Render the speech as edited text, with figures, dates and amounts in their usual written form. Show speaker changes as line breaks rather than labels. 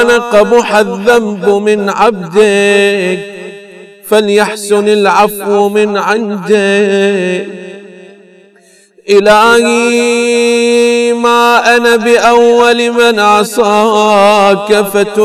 قبح الذنب من عبدك فليحسن العفو من عندك. إلهي ما أنا بأول من عصاك